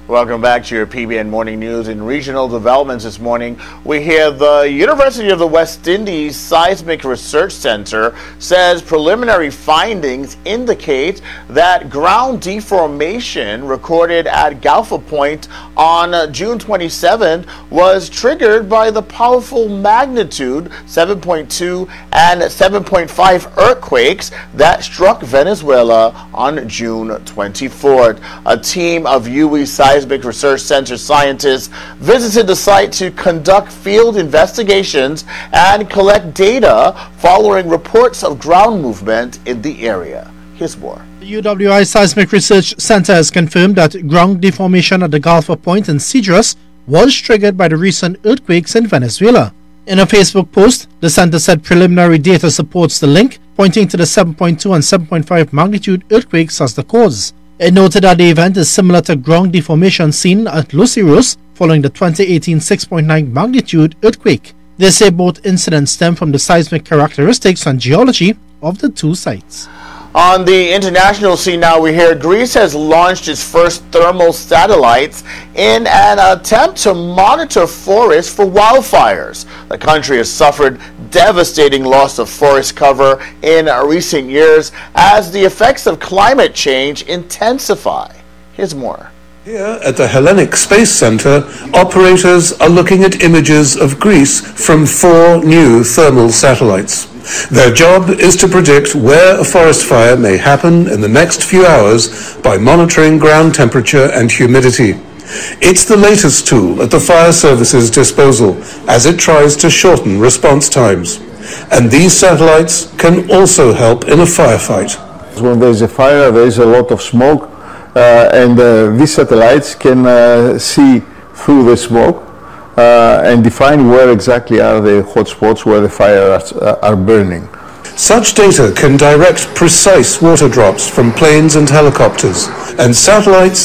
Welcome back to your PBN Morning News. In regional developments this morning, we hear the University of the West Indies Seismic Research Center says preliminary findings indicate that ground deformation recorded at Galfa Point on June 27th was triggered by the powerful magnitude 7.2 and 7.5 earthquakes that struck Venezuela on June 24th. A team of UWI Seismic Research Center scientists visited the site to conduct field investigations and collect data following reports of ground movement in the area. Here's more. The UWI Seismic Research Center has confirmed that ground deformation at the Galfa Point in Cedros was triggered by the recent earthquakes in Venezuela. In a Facebook post, the center said preliminary data supports the link, pointing to the 7.2 and 7.5 magnitude earthquakes as the cause. It noted that the event is similar to ground deformation seen at Los Cerros following the 2018 6.9 magnitude earthquake. They say both incidents stem from the seismic characteristics and geology of the two sites. On the international scene now, we hear Greece has launched its first thermal satellites in an attempt to monitor forests for wildfires. The country has suffered devastating loss of forest cover in recent years as the effects of climate change intensify. Here's more. Here at the Hellenic Space Center, operators are looking at images of Greece from 4 new thermal satellites. Their job is to predict where a forest fire may happen in the next few hours by monitoring ground temperature and humidity. It's the latest tool at the fire service's disposal as it tries to shorten response times. And these satellites can also help in a firefight. When there's a fire, there is a lot of smoke, and these satellites can see through the smoke and define where exactly are the hot spots where the fires are burning. Such data can direct precise water drops from planes and helicopters, and satellites